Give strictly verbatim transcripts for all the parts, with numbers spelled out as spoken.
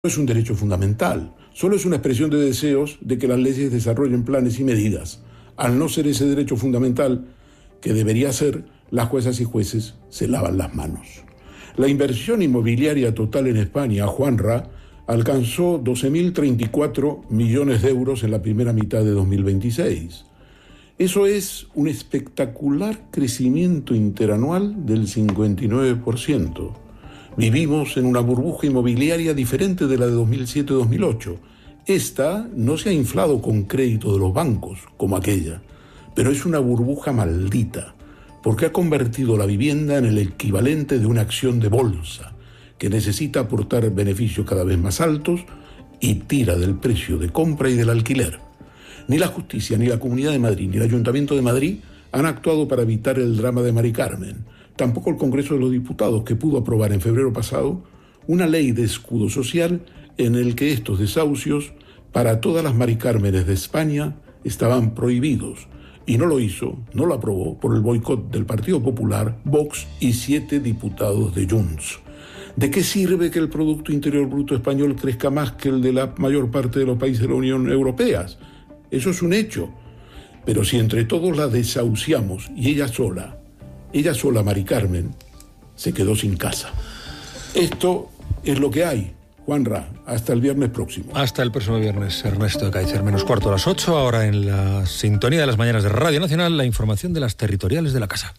es un derecho fundamental, solo es una expresión de deseos de que las leyes desarrollen planes y medidas. Al no ser ese derecho fundamental, que debería ser, las juezas y jueces se lavan las manos. La inversión inmobiliaria total en España, Juanra, alcanzó doce mil treinta y cuatro millones de euros en la primera mitad de dos mil veintiséis. Eso es un espectacular crecimiento interanual del cincuenta y nueve por ciento. Vivimos en una burbuja inmobiliaria diferente de la de dos mil siete dos mil ocho. Esta no se ha inflado con crédito de los bancos, como aquella, pero es una burbuja maldita, porque ha convertido la vivienda en el equivalente de una acción de bolsa, que necesita aportar beneficios cada vez más altos y tira del precio de compra y del alquiler. Ni la justicia, ni la Comunidad de Madrid, ni el Ayuntamiento de Madrid han actuado para evitar el drama de Mari Carmen. Tampoco el Congreso de los Diputados, que pudo aprobar en febrero pasado una ley de escudo social en el que estos desahucios para todas las Mari Cármenes de España estaban prohibidos. Y no lo hizo, no lo aprobó por el boicot del Partido Popular, Vox y siete diputados de Junts. ¿De qué sirve que el Producto Interior Bruto español crezca más que el de la mayor parte de los países de la Unión Europea? Eso es un hecho. Pero si entre todos la desahuciamos y ella sola, ella sola, Mari Carmen, se quedó sin casa. Esto es lo que hay. Juanra, hasta el viernes próximo. Hasta el próximo viernes, Ernesto de Kaiser, menos cuarto a las ocho, ahora en la sintonía de las mañanas de Radio Nacional, la información de las territoriales de la casa.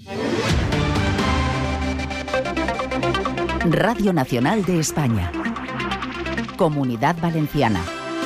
Radio Nacional de España. Comunidad Valenciana.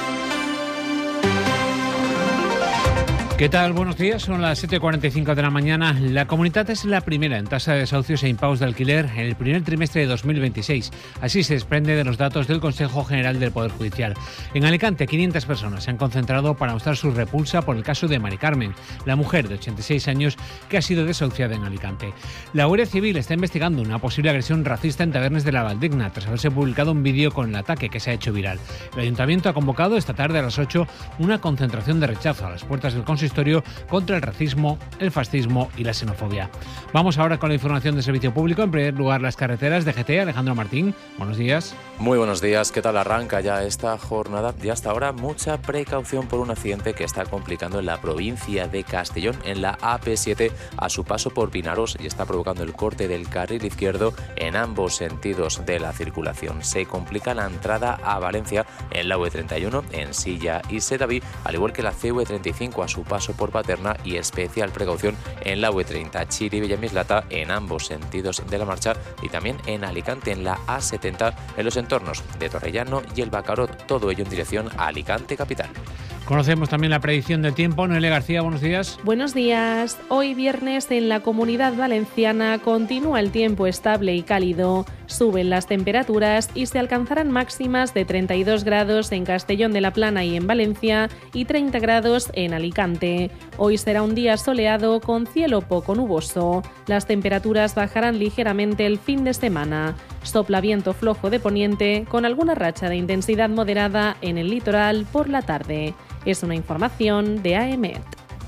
¿Qué tal? Buenos días. Son las siete y cuarenta y cinco de la mañana. La Comunidad es la primera en tasa de desahucios e impagos de alquiler en el primer trimestre de dos mil veintiséis. Así se desprende de los datos del Consejo General del Poder Judicial. En Alicante, quinientas personas se han concentrado para mostrar su repulsa por el caso de Mari Carmen, la mujer de ochenta y seis años que ha sido desahuciada en Alicante. La Guardia Civil está investigando una posible agresión racista en Tabernes de la Valdigna, tras haberse publicado un vídeo con el ataque que se ha hecho viral. El Ayuntamiento ha convocado esta tarde a las ocho una concentración de rechazo a las puertas del consistorio contra el racismo, el fascismo y la xenofobia. Vamos ahora con la información de servicio público. En primer lugar, las carreteras de G T. Alejandro Martín, buenos días. Muy buenos días. ¿Qué tal arranca ya esta jornada? Y hasta ahora mucha precaución por un accidente que está complicando en la provincia de Castellón, en la A P siete, a su paso por Pinaros, y está provocando el corte del carril izquierdo en ambos sentidos de la circulación. Se complica la entrada a Valencia en la U E treinta y uno, en Silla y Sedaví, al igual que la C V treinta y cinco a su paso por Paterna, y especial precaución en la U E treinta Chiri Villamislata en ambos sentidos de la marcha, y también en Alicante en la A setenta en los entornos de Torrellano y el Bacarot, todo ello en dirección a Alicante capital. Conocemos también la predicción del tiempo. Noelia García, buenos días. Buenos días. Hoy viernes en la Comunidad Valenciana continúa el tiempo estable y cálido. Suben las temperaturas y se alcanzarán máximas de treinta y dos grados en Castellón de la Plana y en Valencia y treinta grados en Alicante. Hoy será un día soleado con cielo poco nuboso. Las temperaturas bajarán ligeramente el fin de semana. Sopla viento flojo de poniente con alguna racha de intensidad moderada en el litoral por la tarde. Es una información de A E M E T.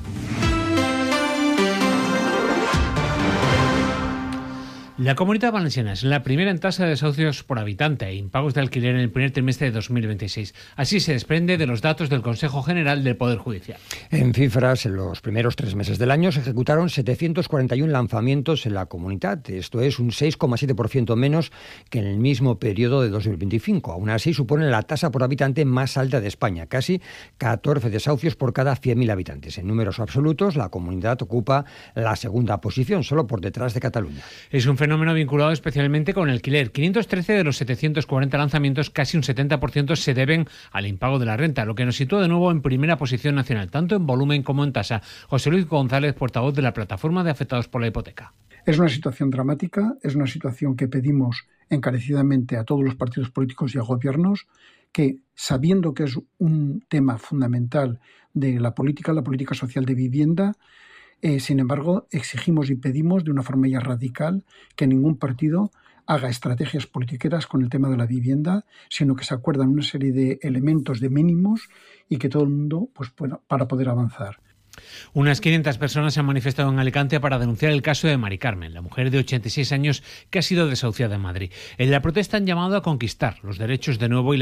La Comunidad Valenciana es la primera en tasa de desahucios por habitante e impagos de alquiler en el primer trimestre de dos mil veintiséis. Así se desprende de los datos del Consejo General del Poder Judicial. En cifras, en los primeros tres meses del año se ejecutaron setecientos cuarenta y uno lanzamientos en la comunidad. Esto es un seis coma siete por ciento menos que en el mismo periodo de dos mil veinticinco. Aún así, supone la tasa por habitante más alta de España, casi catorce desahucios por cada cien mil habitantes. En números absolutos, la comunidad ocupa la segunda posición, solo por detrás de Cataluña. Es un fenómeno vinculado especialmente con el alquiler. quinientos trece de los setecientos cuarenta lanzamientos, casi un setenta por ciento, se deben al impago de la renta, lo que nos sitúa de nuevo en primera posición nacional, tanto en volumen como en tasa. José Luis González, portavoz de la Plataforma de Afectados por la Hipoteca. Es una situación dramática, es una situación que pedimos encarecidamente a todos los partidos políticos y a gobiernos, que sabiendo que es un tema fundamental de la política, la política social de vivienda, Eh, sin embargo, exigimos y pedimos de una forma ya radical que ningún partido haga estrategias politiqueras con el tema de la vivienda, sino que se acuerdan una serie de elementos, de mínimos, y que todo el mundo, pues bueno, para poder avanzar. Unas quinientas personas se han manifestado en Alicante para denunciar el caso de Mari Carmen, la mujer de ochenta y seis años que ha sido desahuciada en Madrid. En la protesta han llamado a conquistar los derechos de nuevo y la